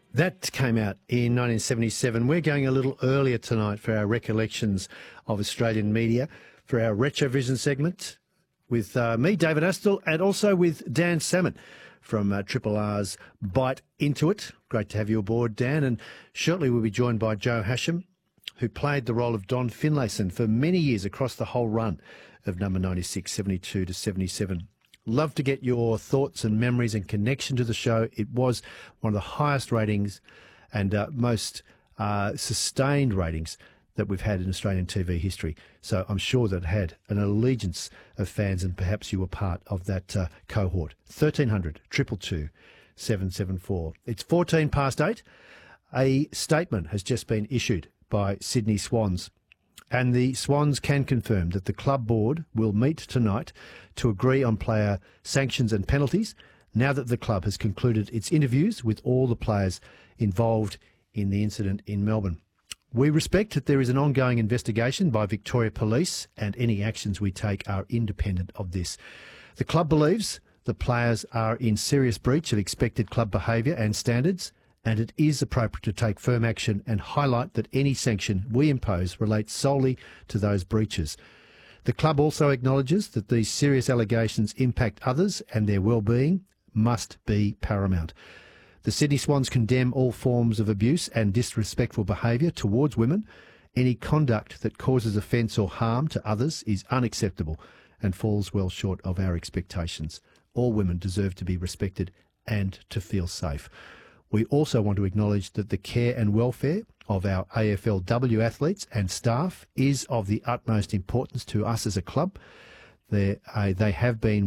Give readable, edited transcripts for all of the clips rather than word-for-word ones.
That came out in 1977. We're going a little earlier tonight for our recollections of Australian media for our Retrovision segment with me, David Astle, and also with Dan Salmon from Triple R's Bite Into It. Great to have you aboard, Dan. And shortly we'll be joined by Joe Hasham, who played the role of Don Finlayson for many years across the whole run of number 96, 72 to 77. Love to get your thoughts and memories and connection to the show. It was one of the highest ratings and most sustained ratings that we've had in Australian TV history. So I'm sure that it had an allegiance of fans, and perhaps you were part of that cohort. 1300 222 774. It's 14 past 8. A statement has just been issued by Sydney Swans. And the Swans can confirm that the club board will meet tonight to agree on player sanctions and penalties now that the club has concluded its interviews with all the players involved in the incident in Melbourne. We respect that there is an ongoing investigation by Victoria Police, and any actions we take are independent of this. The club believes the players are in serious breach of expected club behaviour and standards, and it is appropriate to take firm action and highlight that any sanction we impose relates solely to those breaches. The club also acknowledges that these serious allegations impact others and their well-being must be paramount. The Sydney Swans condemn all forms of abuse and disrespectful behaviour towards women. Any conduct that causes offence or harm to others is unacceptable and falls well short of our expectations. All women deserve to be respected and to feel safe. We also want to acknowledge that the care and welfare of our AFLW athletes and staff is of the utmost importance to us as a club. They have been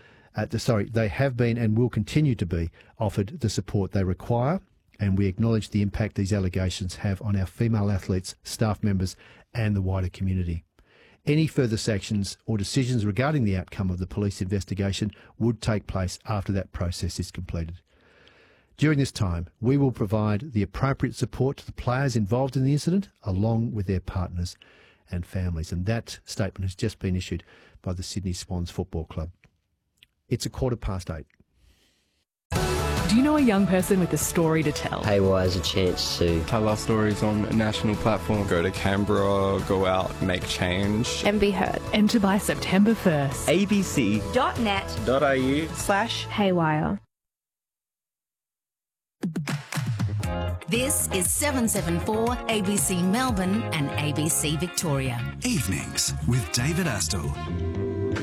and will continue to be offered the support they require, and we acknowledge the impact these allegations have on our female athletes, staff members and the wider community. Any further sanctions or decisions regarding the outcome of the police investigation would take place after that process is completed. During this time, we will provide the appropriate support to the players involved in the incident, along with their partners and families. And that statement has just been issued by the Sydney Swans Football Club. It's 8:15. Do you know a young person with a story to tell? Haywire is a chance to tell our stories on a national platform. Go to Canberra, go out, make change. And be heard. Enter by September 1st. abc.net.au/haywire. This is 774 ABC Melbourne and ABC Victoria. Evenings with David Astle.